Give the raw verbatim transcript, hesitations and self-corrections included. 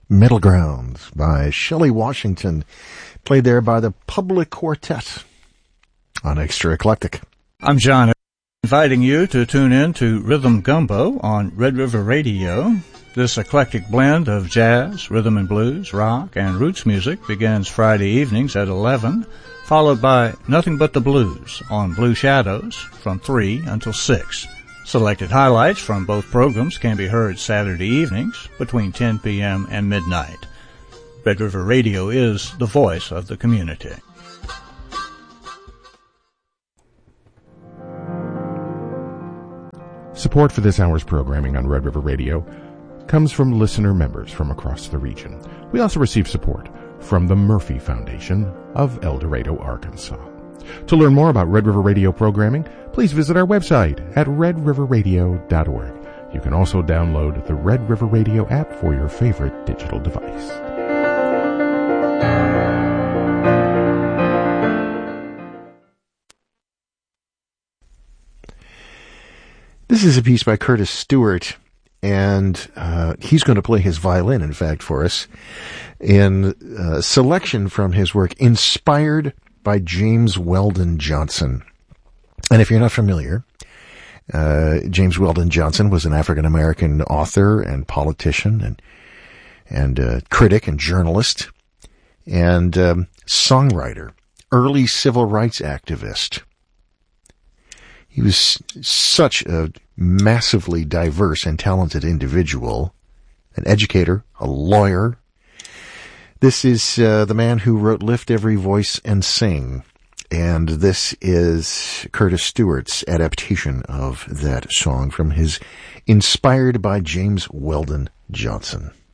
Middle Ground by Shelley Washington, played there by the Public Quartet on Extra Eclectic. I'm John, inviting you to tune in to Rhythm Gumbo on Red River Radio. This eclectic blend of jazz, rhythm and blues, rock, and roots music begins Friday evenings at eleven, followed by Nothing But the Blues on Blue Shadows from three until six. Selected highlights from both programs can be heard Saturday evenings between ten p.m. and midnight. Red River Radio is the voice of the community. Support for this hour's programming on Red River Radio comes from listener members from across the region. We also receive support from the Murphy Foundation of El Dorado, Arkansas. To learn more about Red River Radio programming, please visit our website at red river radio dot org. You can also download the Red River Radio app for your favorite digital device. This is a piece by Curtis Stewart, and uh, he's going to play his violin, in fact, for us, in a selection from his work, Inspired by James Weldon Johnson. And if you're not familiar, uh, James Weldon Johnson was an African-American author and politician and and uh, critic and journalist and um, songwriter, early civil rights activist. He was such a massively diverse and talented individual, an educator, a lawyer. This is uh, the man who wrote Lift Every Voice and Sing, and this is Curtis Stewart's adaptation of that song from his Inspired by James Weldon Johnson.